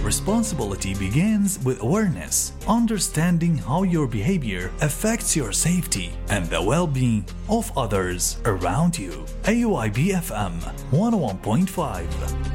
Responsibility begins with awareness, understanding how your behavior affects your safety and the well-being of others around you. AUIB FM 101.5